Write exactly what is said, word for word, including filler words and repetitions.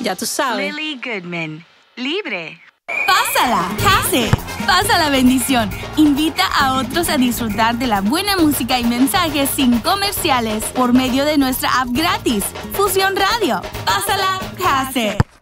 Ya tú sabes. Lily Goodman. Libre. Pásala, Case. Pasa la bendición. Invita a otros a disfrutar de la buena música y mensajes sin comerciales por medio de nuestra app gratis. Fusión Radio. Pásala, Case.